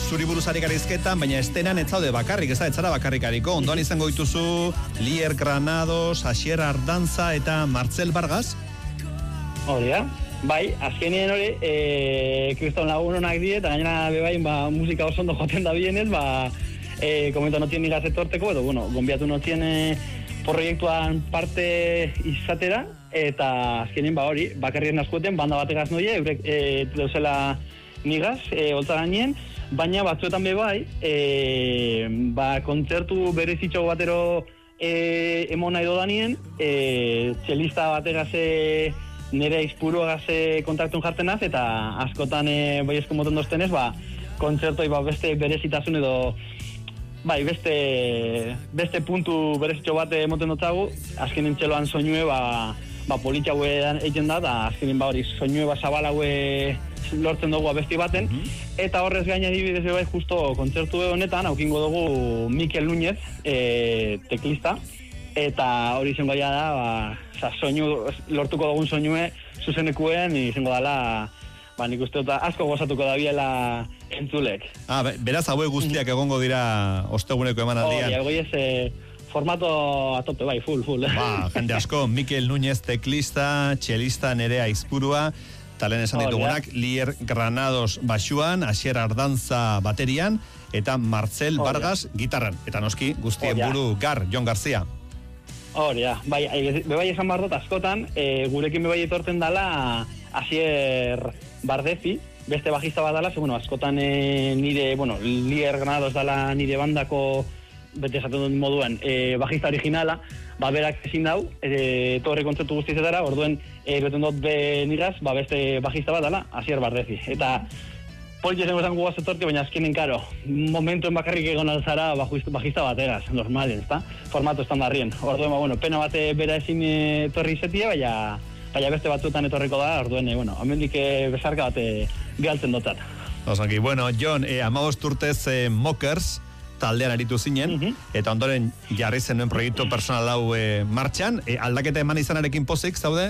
zuri buruzari garizketan, baina estenan ez zaude bakarrik, ez da, ez zara bakarrikariko. Ondoan izango dituzu Lier Granados, Asier Ardanza eta Martzel Vargas. Hori da. Bai, azkenien hori, kriston lagunonak die, eta gainera bebain, musika oso ondo joten da bienez, komento no tiene gaz etorteko, edo, bueno, gonbiatu no tiene proiektuan parte izatera, eta azkenien hori, bakarrien askoten, banda bategaz noie, eurek dauzela nigaz, holtza gainien, baina batzuetan bebai, kontzertu berezitxo batero emona edo danien, txelista bategaz nire izpuruagaz kontaktun jartenaz, eta askotan bai esko moten doztenez, kontzertoi beste berezitasun edo beste puntu berezitxo bat moten dotzagu, azkenin txeloan soinue politxaue egiten da, eta azkenin hori soinue zabalaue lortzen dugu abesti baten, eta horrez gaina adibidez bai justo kontzertu honetan aukingo dugu Mikel Núñez, teklista, eta hori izango da, soinu, lortuko dugun soinue zuzenekuen, izango dela, nik uste dut asko gozatuko da biela entzulek. Beraz, hauek guztiak egongo dira osteguneko emanaldian. Hori, formato a tope, bai, full. Jende asko, Mikel Núñez, teklista, txelista, Nerea Izpurua, talen esan ditugunak, Lier Granados baxuan, Asier Ardanza baterian, eta Martzel Vargas gitarran. Eta noski, guztien buru Jon García. Hori, bai esan behar dut askotan, gurekin bebai etorten dala Asier Bardezi, beste bajista bat dala, askotan nire, Lier Granados dala nire bandako, bete esaten dut moduan, bajista originala, berak ezin dau, torre kontzertu guztizetara, orduen, beten dut nigaz, beste bajista bat dala, Asier Bardezi. Eta politxe zengo zango guaz etorti, baina azkenen, karo, momentuen bakarrik egon alzara bajista bategaz, normalen, ezta? Formato estandarrien. Orduen, pena bate bera ezin torri izetia, baina beste batzuetan etorriko da, orduen, amendik bezarka bate bialtzen dotzat. Osanki, Jon, 15 urtez Mockers taldean aritu zinen, eta ondoren jarri zenuen proiektu personal hau martxan, aldaketa eman izanarekin pozik, zaude?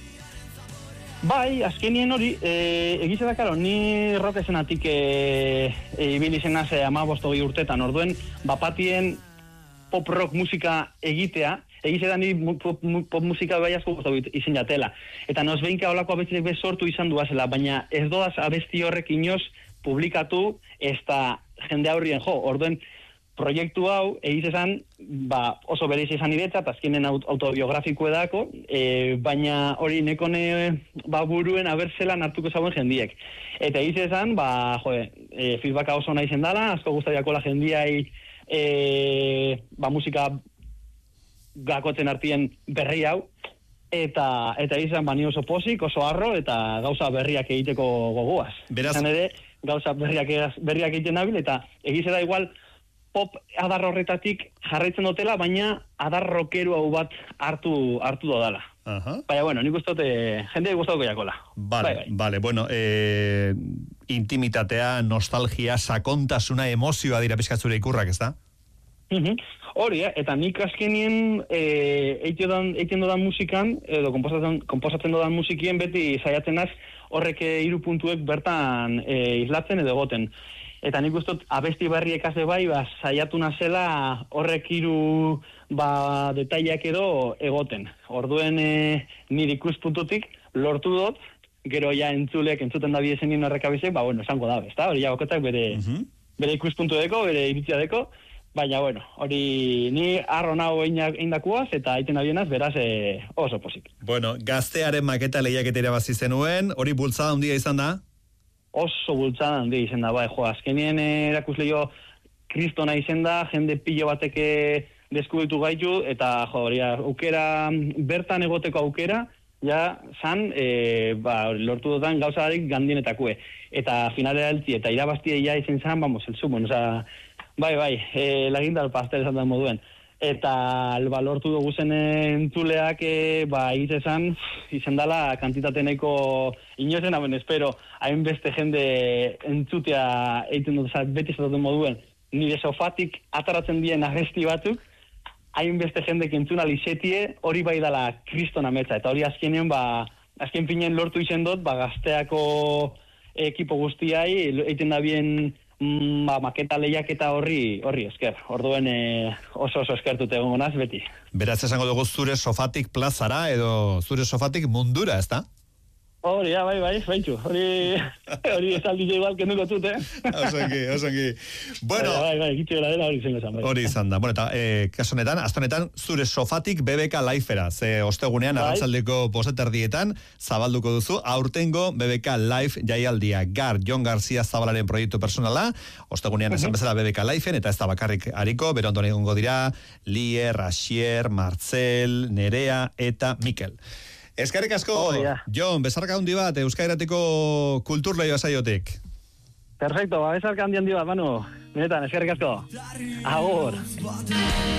Bai, azkenien hori, egize da, karo, ni rock esenatik ibili zenaz 15 urtetan, orduen, bapatien pop rock musika egitea, egize da ni pop musika bai asko guztu izen jatela. Eta noz behinka holako abestiek bezortu izan duazela, baina ez doaz abesti horrek inoz publikatu ez da jende aurrien orduen, proiektu hau, egiz esan, oso berez esan iretzat, azkenen autobiografiko edako, baina hori nekone buruen abertzelan hartuko zauen jendiek. Eta egiz esan, feedbacka oso nahi zendala, asko guztariako la jendiai musika gakotzen artien berri hau, eta egiz esan, ni oso posik, oso arro, eta gauza berriak egiteko gogoaz. Beraz, ere, gauza berriak egiten nabil, eta egiz da igual, pop adar horretatik jarraitzen dutela, baina adar rokeru hau bat hartu dodala. Baina, nik uste dute, jende guztatuko jakola. Bale, intimitatea, nostalgia, sakontasuna, emozioa dira pizkatzure ikurrak, ez da? Hori, eta nik azkenien eiten dodan musikan, edo komposatzen dodan musikien beti saiatzen az, horrek 3 puntuek bertan islatzen edo egoten. Eta nik uste abesti berriek haze saiatu nazela horrek 3 detaileak edo egoten. Orduen nire ikuspuntutik lortu dut, gero ja entzuten da bidezen nien horrekabizek, esango da, ezta? Hori jagoketak bere ikuspuntu deko, bere iritzia deko, baina, hori ni arro nago eindakuaz eta aiten abienaz, beraz oso posik. Gaztearen maketa lehiaketa irabazi zenuen, hori bultzada handia izan da? Oso bultzada handia izan da, azkenien erakusleio kristona izan da, jende pilo bateke deskubritu gaitu, eta hori, aukera, bertan egoteko aukera, ja, zan, lortu dutan gauzadarik gandienetakue. Eta finalera eltzi, eta irabaztia ja izan zan, el sumo, lagindar pastel esan da moduen. Eta lortu dugu zen entzuleak egitezan izan dela kantitate nahiko inozen, espero hainbeste jende entzutea egiten dut, beti esaten moduen, nire sofatik ataratzen dien agesti batzuk, hainbeste jendek entzuna lizetie, hori bai dela kriston ametsa, eta hori azkenien, azken finen lortu izan dut, gazteako ekipo guztiai, egiten da bien maketa lehiaketa horri esker. Orduen oso eskertute egongo naz beti. Beraz esango dugu zure sofatik plazara edo zure sofatik mundura, ezta? Hori, bai, baitxu. Hori esaldi igual kenduko tut, Osongi. Bueno, bai, gitxera dela hori zengo zan. Hori izan da. Bueno, eta kaso honetan, aste honetan zure sofatik BBK Live-era. Ze ostegunean arratsaldeko 5:00 zabalduko duzu aurtengo BBK Live jaialdia. Jon Garcia Zabalaren proiektu personala. Ostegunean esan bezala BBK Live-en eta ez da bakarrik ariko, bere ondoren egongo dira Lier, Asier, Martzel, Nerea eta Mikel. Eskerrik asko, Jon, besarka handi bat, Euskadi Irratiko kulturleioa saiotik. Perfecto, besarka handi bat, Manu. Benetan, eskerrik asko. Agur.